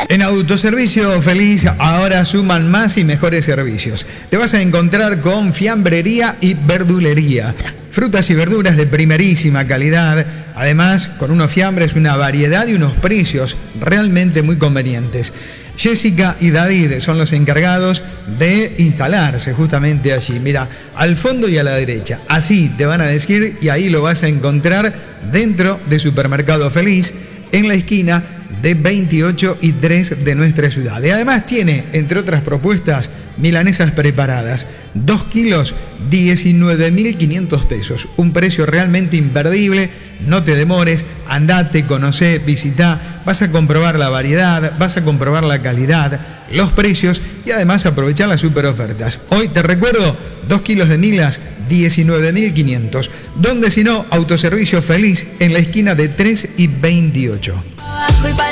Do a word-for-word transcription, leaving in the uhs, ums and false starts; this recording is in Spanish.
En Autoservicio Feliz ahora suman más y mejores servicios. Te vas a encontrar con fiambrería y verdulería. Frutas y verduras de primerísima calidad. Además, con unos fiambres, una variedad y unos precios realmente muy convenientes. Jessica y David son los encargados de instalarse justamente allí. Mira, al fondo y a la derecha. Así te van a decir y ahí lo vas a encontrar dentro de Supermercado Feliz, en la esquina de veintiocho y tres de nuestra ciudad. Y además tiene, entre otras propuestas, milanesas preparadas. dos kilos, diecinueve mil quinientos pesos. Un precio realmente imperdible. No te demores, andate, conocé, visitá. Vas a comprobar la variedad, vas a comprobar la calidad, los precios y además aprovechar las super ofertas. Hoy te recuerdo, dos kilos de milas, diecinueve mil quinientos. Donde si no, Autoservicio Feliz en la esquina de tres y veintiocho.